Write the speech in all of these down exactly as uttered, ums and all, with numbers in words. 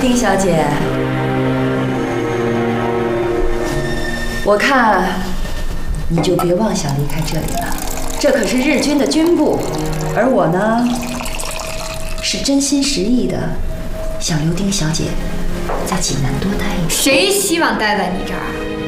丁小姐，我看你就别妄想离开这里了。这可是日军的军部，而我呢，是真心实意的想留丁小姐在济南多待一年。 谁希望待在你这儿？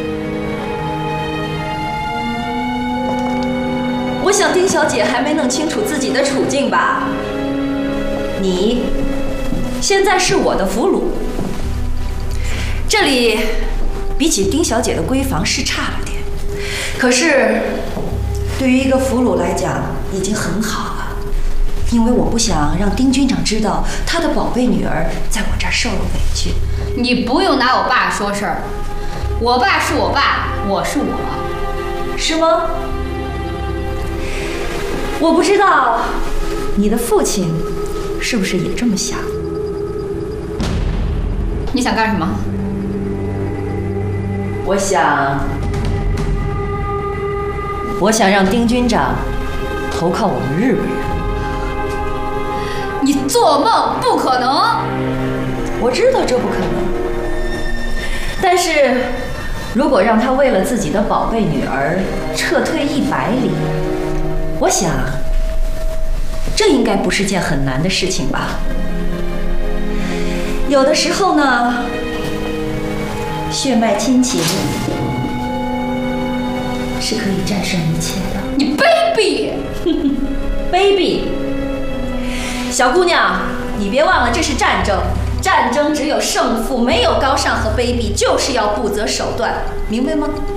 我想丁小姐还没弄清楚自己的处境吧？你现在是我的俘虏，这里比起丁小姐的闺房是差了点，可是对于一个俘虏来讲已经很好了，因为我不想让丁军长知道他的宝贝女儿在我这儿受了委屈。 你不用拿我爸说事儿，我爸是我爸，我是我， 是吗？我不知道你的父亲是不是也这么想。 你想干什么？ 我想，我想让丁军长投靠我们日本人。 你做梦，不可能！ 我知道这不可能，但是如果让他为了自己的宝贝女儿撤退一百里，我想这应该不是件很难的事情吧。有的时候呢，血脉亲情是可以战胜一切的。 你卑鄙！ 卑鄙！小姑娘，你别忘了这是战争，战争只有胜负，没有高尚和卑鄙，就是要不择手段，明白吗？